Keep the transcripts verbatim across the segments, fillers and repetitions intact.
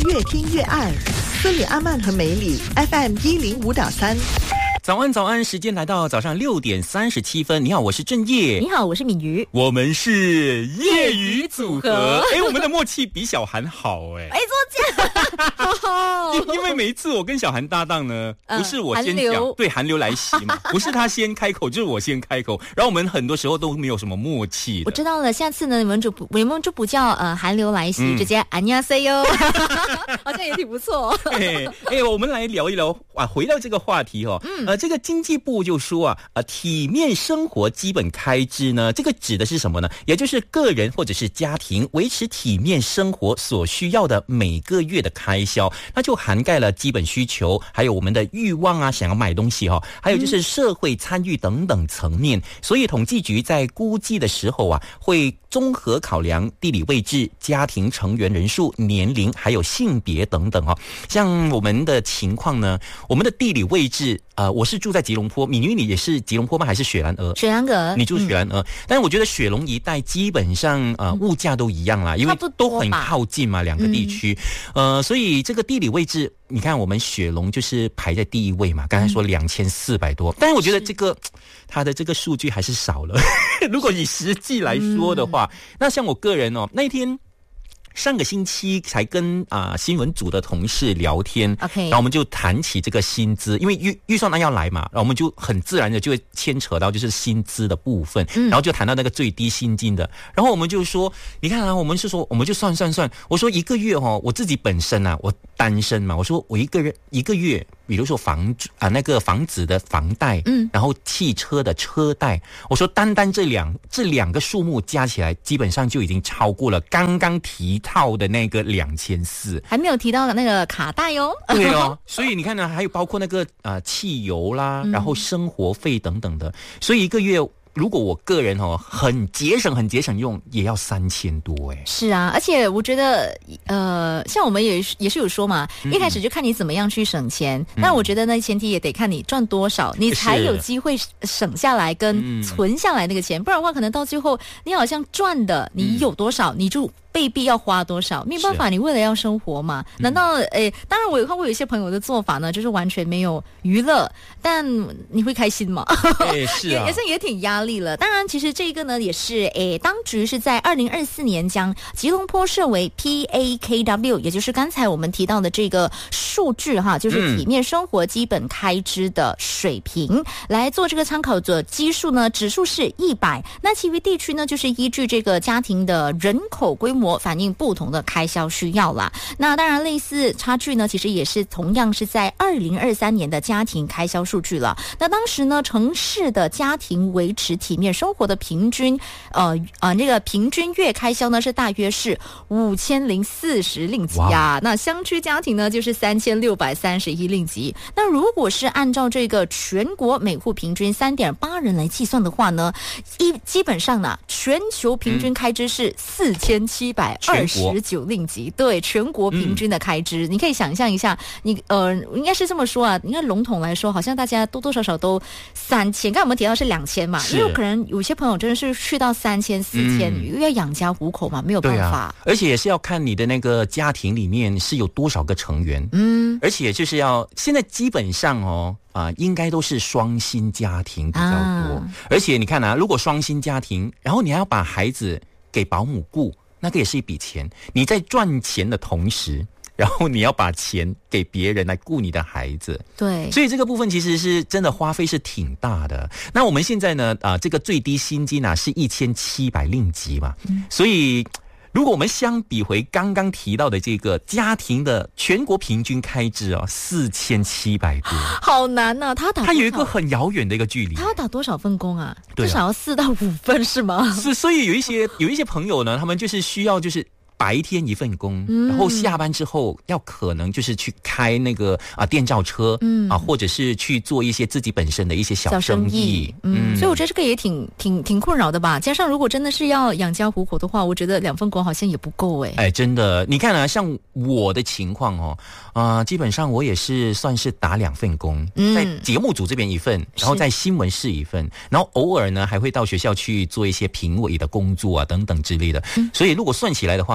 越听越爱。孙女阿曼和梅里 F M 一零五点三。 早安，早安！时间来到早上六点三十七分。你好，我是正业。 你好，我是敏瑜。 我们是业余组合。哎，我们的默契比小韩好哎。 哎，怎么讲？ 因因为每一次我跟小韩搭档呢， 呃、 不是我先讲，对，韩流来袭嘛，不是他先开口，就是我先开口。然后我们很多时候都没有什么默契的。 我知道了，下次呢，你们就不，你们就不叫呃韩流来袭，嗯、直接安呀 say 哟，好像也挺不错。 哎哎，我们来聊一聊啊，回到这个话题哦，嗯。呃，这个经济部就说啊，呃，体面生活基本开支呢，这个指的是什么呢？也就是个人或者是家庭维持体面生活所需要的每个月的开销，那就涵盖了基本需求，还有我们的欲望啊，想要买东西哈、哦，还有就是社会参与等等层面。所以统计局在估计的时候啊，会综合考量地理位置、家庭成员人数、年龄，还有性别等等哦。像我们的情况呢，我们的地理位置。呃，我是住在吉隆坡，敏瑜你也是吉隆坡吗？还是雪兰莪？ 雪兰莪， 你住雪兰莪、嗯，但是我觉得雪隆一带基本上呃物价都一样啦，因为都很靠近嘛，两个地区、嗯，呃，所以这个地理位置，你看我们雪隆就是排在第一位嘛，刚才说两千四百多，但是我觉得这个它的这个数据还是少了，如果以实际来说的话，嗯、那像我个人哦，那天。上个星期才跟啊、呃、新闻组的同事聊天 ，OK， 然后我们就谈起这个薪资，因为预预算案要来嘛，然后我们就很自然的就会牵扯到就是薪资的部分，嗯、然后就谈到那个最低薪金的，然后我们就说，你看啊，我们是说，我们就算算算，我说一个月哦，我自己本身啊，我单身嘛，我说我一个人一个月，比如说房啊、呃、那个房子的房贷，嗯，然后汽车的车贷，我说单单这两这两个数目加起来，基本上就已经超过了刚刚提套的那个两千四， 还没有提到那个卡带哦。 对哦，所以你看呢，还有包括那个啊、呃、汽油啦，然后生活费等等的，所以一个月。如果我个人哦很节省很节省用，也要三千多哎。 是啊，而且我觉得呃，像我们也也是有说嘛，嗯、一开始就看你怎么样去省钱，嗯、但我觉得呢，前提也得看你赚多少，你才有机会省下来跟存下来那个钱，嗯、不然的话，可能到最后你好像赚的你有多少，嗯、你就。被逼要花多少？没有办法，你为了要生活嘛？难道诶？当然，我有看过有一些朋友的做法呢，就是完全没有娱乐，但你会开心吗？ 对，是啊， 也是也挺压力了。当然，其实这个呢，也是诶，当局是在二零二四年将吉隆坡设为 P A K W， 也就是刚才我们提到的这个数据哈，就是体面生活基本开支的水平、嗯、来做这个参考的基数呢，指数是一百。那其余地区呢，就是依据这个家庭的人口规模。反映不同的开销需要啦。那当然类似差距呢，其实也是同样是在二零二三年的家庭开销数据了。那当时呢，城市的家庭维持体面生活的平均呃呃那个平均月开销呢是大约是五千零四十令吉啊。那乡区家庭呢就是三千六百三十一令吉。那如果是按照这个全国每户平均三点八人来计算的话呢，一基本上呢全球平均开支是四千七百二十九令吉，对，全国平均的开支、嗯、你可以想象一下，你呃应该是这么说啊，应该笼统来说好像大家多多少少都三千，刚才我们提到是两千嘛，因为可能有些朋友真的是去到三千四千，因为要养家糊口嘛，没有办法、啊、 而且也是要看你的那个家庭里面是有多少个成员，嗯，而且就是要现在基本上哦啊、呃，应该都是双薪家庭比较多、啊、而且你看啊，如果双薪家庭，然后你还要把孩子给保姆顾，那个也是一笔钱，你在赚钱的同时，然后你要把钱给别人来顾你的孩子， 对， 所以这个部分其实是真的花费是挺大的。那我们现在呢，啊、呃，这个最低薪金啊是一千七百令吉嘛、嗯，所以如果我们相比回刚刚提到的这个家庭的全国平均开支啊，四千七百多， 好难啊！他打他有一个很遥远的一个距离， 他要打多少份工啊？ 对啊， 至少要四到五份是吗？ 是，所以有一些有一些朋友呢，他们就是需要就是。白天一份工，然后下班之后要可能就是去开那个啊电召车，嗯啊，或者是去做一些自己本身的一些小生意， 生意嗯，嗯，所以我觉得这个也挺挺挺困扰的吧。加上如果真的是要养家糊口的话，我觉得两份工好像也不够哎。 哎，真的，你看啊，像我的情况哦，啊、呃，基本上我也是算是打两份工，嗯、在节目组这边一份，然后在新闻室一份，然后偶尔呢还会到学校去做一些评委的工作啊等等之类的。嗯、所以如果算起来的话。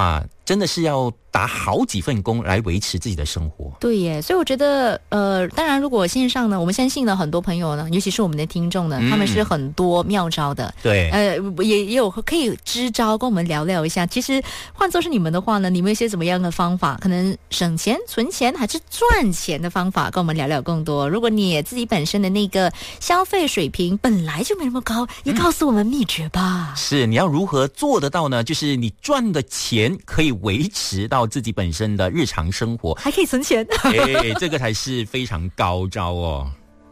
真的是要打好几份工来维持自己的生活。 对耶，所以我觉得呃，当然如果线上呢，我们相信呢很多朋友呢，尤其是我们的听众呢、嗯、他们是很多妙招的。 对， 呃也也有可以支招跟我们聊聊一下。其实换作是你们的话呢，你们有些怎么样的方法，可能省钱存钱还是赚钱的方法，跟我们聊聊更多。如果你也自己本身的那个消费水平本来就没那么高，也告诉我们秘诀吧、嗯、 是，你要如何做得到呢？就是你赚的钱可以维持到自己本身的日常生活， 还可以存钱哎，这个才是非常高招哦。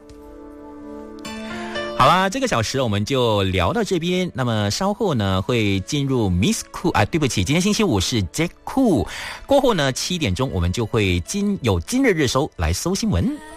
好啦，这个小时我们就聊到这边。那么稍后呢会进入 Miss Cool 啊，对不起，今天星期五是 Jack Cool。过后呢七点钟我们就会今有今日日搜来搜新闻。